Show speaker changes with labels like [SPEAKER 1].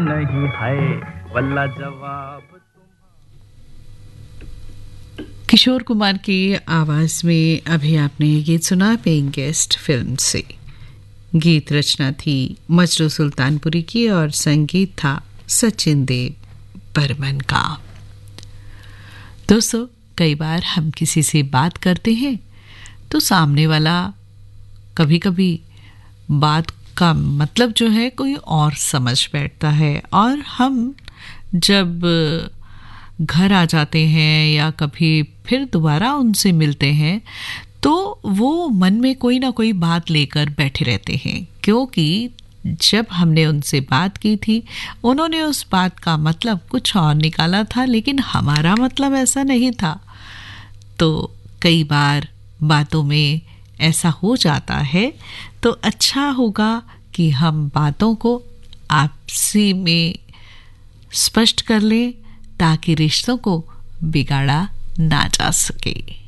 [SPEAKER 1] नहीं है वल्ला जवाब।
[SPEAKER 2] किशोर कुमार की आवाज में अभी आपने ये गीत सुना पेइंग गेस्ट फिल्म से। गीत रचना थी मजरू सुल्तानपुरी की और संगीत था सचिन देव बर्मन का। दोस्तों, कई बार हम किसी से बात करते हैं तो सामने वाला कभी कभी बात का मतलब जो है कोई और समझ बैठता है, और हम जब घर आ जाते हैं या कभी फिर दोबारा उनसे मिलते हैं तो वो मन में कोई ना कोई बात लेकर बैठे रहते हैं, क्योंकि जब हमने उनसे बात की थी उन्होंने उस बात का मतलब कुछ और निकाला था, लेकिन हमारा मतलब ऐसा नहीं था। तो कई बार बातों में ऐसा हो जाता है, तो अच्छा होगा कि हम बातों को आपसी में स्पष्ट कर लें ताकि रिश्तों को बिगाड़ा ना जा सके।